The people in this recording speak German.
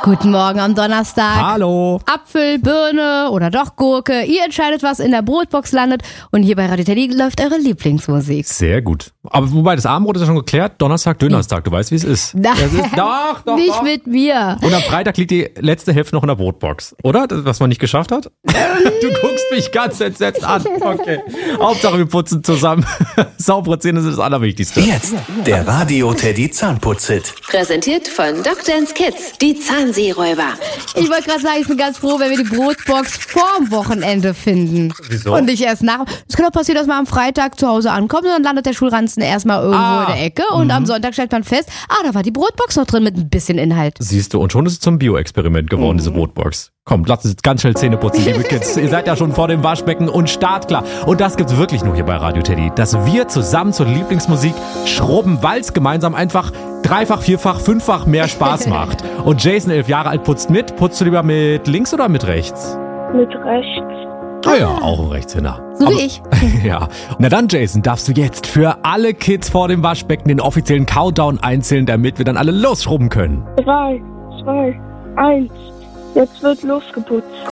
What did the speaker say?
Guten Morgen am Donnerstag. Hallo. Apfel, Birne oder doch Gurke. Ihr entscheidet, was in der Brotbox landet. Und hier bei Radio Teddy läuft eure Lieblingsmusik. Sehr gut. Aber wobei, das Abendbrot ist ja schon geklärt. Donnerstag, Dönerstag. Du weißt, wie es ist. Nein, Das ist doch. nicht mit mir. Und am Freitag liegt die letzte Hälfte noch in der Brotbox. Oder? Das, was man nicht geschafft hat? Du guckst mich ganz entsetzt an. Okay. Hauptsache, wir putzen zusammen. Saubere Zähne sind das Allerwichtigste. Jetzt der Radio Teddy Zahnputz-Hit. Präsentiert von Dr. Kids, die Zahnseeräuber. Ich wollte gerade sagen, ich bin ganz froh, wenn wir die Brotbox vorm Wochenende finden. Wieso? Und nicht erst nach. Es kann auch passieren, dass man am Freitag zu Hause ankommt und dann landet der Schulranzen erstmal irgendwo in der Ecke. Und am Sonntag stellt man fest, da war die Brotbox noch drin mit ein bisschen Inhalt. Siehst du, und schon ist es zum Bio-Experiment geworden, diese Brotbox. Komm, lasst uns jetzt ganz schnell Zähne putzen, liebe Kids. Ihr seid ja schon vor dem Waschbecken und startklar. Und das gibt's wirklich nur hier bei Radio Teddy. Dass wir zusammen zur Lieblingsmusik schrubben, weil's gemeinsam einfach dreifach, vierfach, fünffach mehr Spaß macht. Und Jason, 11 Jahre alt, putzt mit. Putzt du lieber mit links oder mit rechts? Mit rechts. Ah ja, auch ein Rechtshänder. So wie ich. Ja. Na dann, Jason, darfst du jetzt für alle Kids vor dem Waschbecken den offiziellen Countdown einzählen, damit wir dann alle losschrubben können. 3, 2, 1. Jetzt wird losgeputzt.